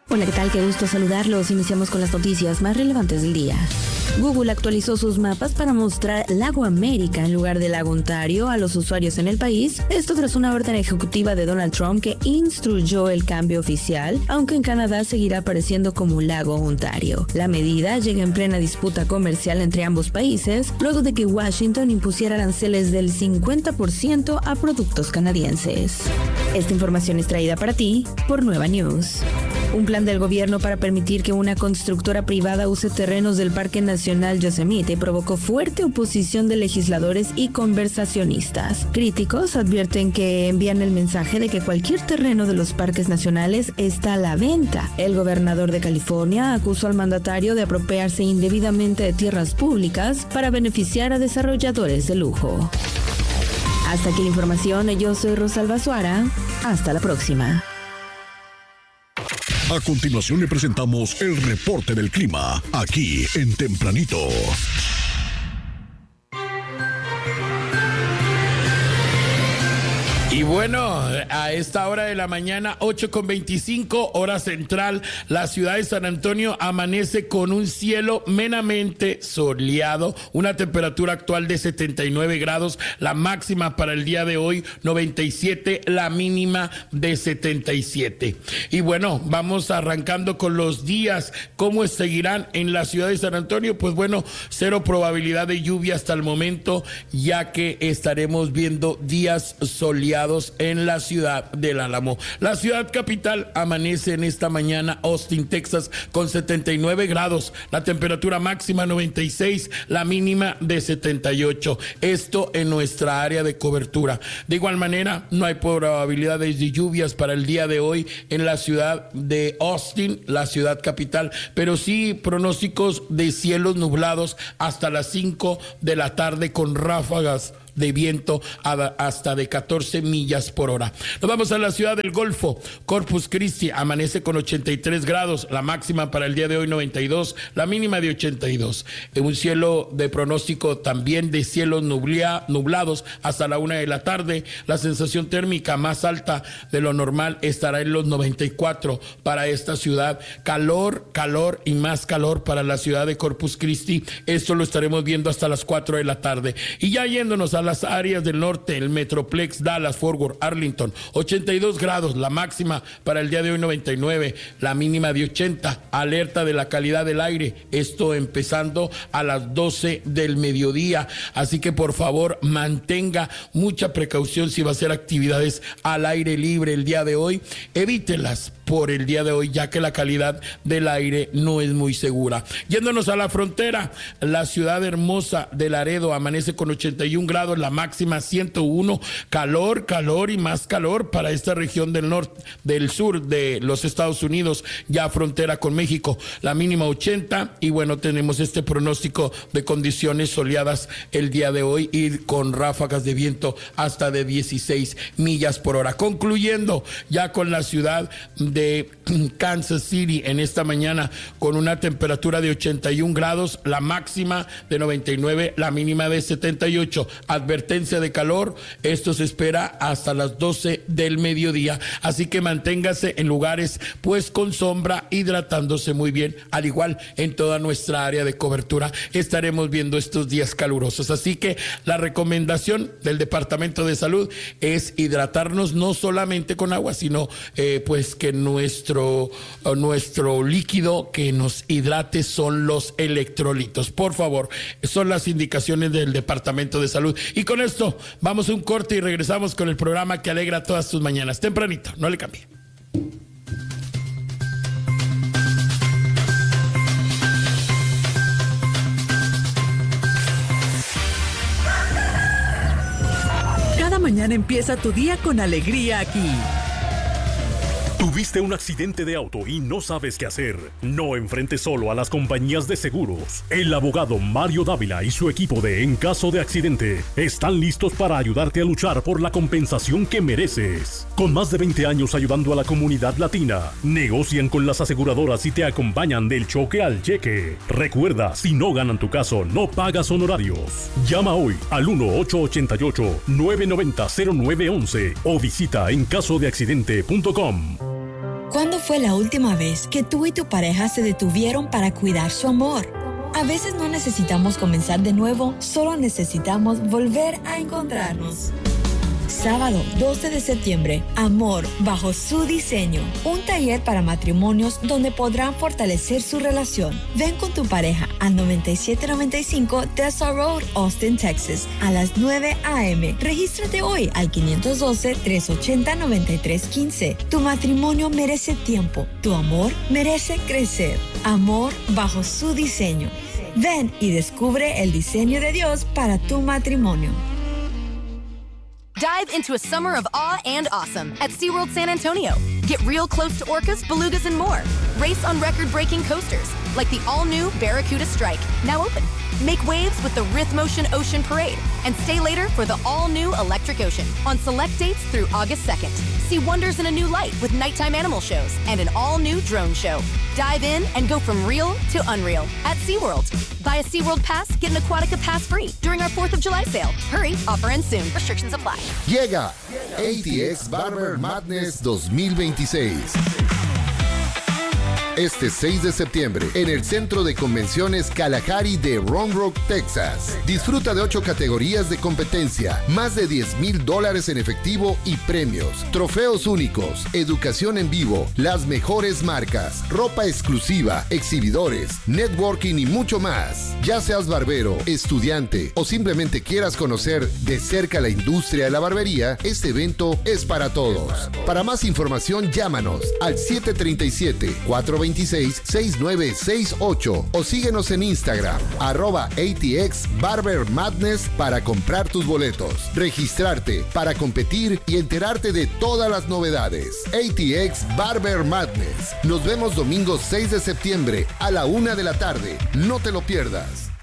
Hola, ¿qué tal? Qué gusto saludarlos. Iniciamos con las noticias más relevantes del día. Google actualizó sus mapas para mostrar Lago América en lugar de Lago Ontario a los usuarios en el país. Esto tras una orden ejecutiva de Donald Trump que instruyó el cambio oficial, aunque en Canadá seguirá apareciendo como Lago Ontario. La medida llega en plena disputa comercial entre ambos países, luego de que Washington impusiera aranceles del 50% a productos canadienses. Esta información es traída para ti por Nueva News. Un plan del gobierno para permitir que una constructora privada use terrenos del Parque Nacional Yosemite provocó fuerte oposición de legisladores y conversacionistas. Críticos advierten que envían el mensaje de que cualquier terreno de los parques nacionales está a la venta. El gobernador de California acusó al mandatario de apropiarse indebidamente de tierras públicas para beneficiar a desarrolladores de lujo. Hasta aquí la información. Yo soy Rosalba Suara. Hasta la próxima. A continuación le presentamos el reporte del clima, aquí en Tempranito. Y bueno, a esta hora de la mañana, 8:25, hora central, la ciudad de San Antonio amanece con un cielo meramente soleado, una temperatura actual de 79 grados, la máxima para el día de hoy 97, la mínima de 77. Y bueno, vamos arrancando con los días, ¿cómo seguirán en la ciudad de San Antonio? Pues bueno, cero probabilidad de lluvia hasta el momento, ya que estaremos viendo días soleados en la ciudad del Álamo. La ciudad capital amanece en esta mañana, Austin, Texas, con 79 grados, la temperatura máxima 96, la mínima de 78. Esto en nuestra área de cobertura. De igual manera, no hay probabilidades de lluvias para el día de hoy en la ciudad de Austin, la ciudad capital, pero sí pronósticos de cielos nublados hasta las 5 de la tarde con ráfagas de viento hasta de 14 millas por hora. Nos vamos a la ciudad del Golfo. Corpus Christi amanece con 83 grados, la máxima para el día de hoy 92, la mínima de 82. Un cielo de pronóstico también de cielos nublados hasta la 1 de la tarde. La sensación térmica más alta de lo normal estará en los 94 para esta ciudad. Calor y más calor para la ciudad de Corpus Christi. Esto lo estaremos viendo hasta las 4 de la tarde. Y ya yéndonos a las áreas del norte, el Metroplex, Dallas, Fort Worth, Arlington, 82 grados, la máxima para el día de hoy 99, la mínima de 80, alerta de la calidad del aire, esto empezando a las 12 del mediodía, así que por favor mantenga mucha precaución si va a hacer actividades al aire libre el día de hoy, evítelas por el día de hoy, ya que la calidad del aire no es muy segura. Yéndonos a la frontera, la ciudad hermosa de Laredo amanece con 81 grados, la máxima 101, calor y más calor para esta región del sur de los Estados Unidos, ya frontera con México, la mínima 80, y bueno, tenemos este pronóstico de condiciones soleadas el día de hoy y con ráfagas de viento hasta de 16 millas por hora. Concluyendo ya con la ciudad de Kansas City en esta mañana con una temperatura de 81 grados, la máxima de 99, la mínima de 78. Advertencia de calor, esto se espera hasta las 12 del mediodía, así que manténgase en lugares pues con sombra, hidratándose muy bien, al igual en toda nuestra área de cobertura estaremos viendo estos días calurosos, así que la recomendación del Departamento de Salud es hidratarnos no solamente con agua, sino pues que nuestro líquido que nos hidrate son los electrolitos. Por favor, son las indicaciones del Departamento de Salud. Y con esto vamos a un corte y regresamos con el programa que alegra todas tus mañanas. Tempranito, no le cambie. Cada mañana empieza tu día con alegría aquí. ¿Tuviste un accidente de auto y no sabes qué hacer? No enfrentes solo a las compañías de seguros. El abogado Mario Dávila y su equipo de En Caso de Accidente están listos para ayudarte a luchar por la compensación que mereces. Con más de 20 años ayudando a la comunidad latina, negocian con las aseguradoras y te acompañan del choque al cheque. Recuerda, si no ganan tu caso, no pagas honorarios. Llama hoy al 1-888-990-0911 o visita encasodeaccidente.com. ¿Cuándo fue la última vez que tú y tu pareja se detuvieron para cuidar su amor? A veces no necesitamos comenzar de nuevo, solo necesitamos volver a encontrarnos. Sábado 12 de septiembre, Amor bajo su diseño. Un taller para matrimonios donde podrán fortalecer su relación. Ven con tu pareja a 9795 Tessa Road, Austin, Texas, a las 9 a.m. Regístrate hoy al 512-380-9315. Tu matrimonio merece tiempo. Tu amor merece crecer. Amor bajo su diseño. Ven y descubre el diseño de Dios para tu matrimonio. Dive into a summer of awe and awesome at SeaWorld San Antonio. Get real close to orcas, belugas, and more. Race on record-breaking coasters, like the all-new Barracuda Strike, now open. Make waves with the Rhythmotion Ocean Parade, and stay later for the all-new Electric Ocean on select dates through August 2nd. See wonders in a new light with nighttime animal shows and an all-new drone show. Dive in and go from real to unreal at SeaWorld. Buy a SeaWorld Pass, get an Aquatica Pass free during our 4th of July sale. Hurry, offer ends soon. Restrictions apply. Llega ATX Barber Madness 2026. Este 6 de septiembre, en el Centro de Convenciones Kalahari de Round Rock, Texas. Disfruta de 8 categorías de competencia, más de $10,000 en efectivo y premios, trofeos únicos, educación en vivo, las mejores marcas, ropa exclusiva, exhibidores, networking y mucho más. Ya seas barbero, estudiante o simplemente quieras conocer de cerca la industria de la barbería, este evento es para todos. Para más información, llámanos al 737-426-6968 o síguenos en Instagram, @ATX Barber Madness para comprar tus boletos, registrarte para competir y enterarte de todas las novedades. ATX Barber Madness. Nos vemos domingo 6 de septiembre a la 1 de la tarde. No te lo pierdas.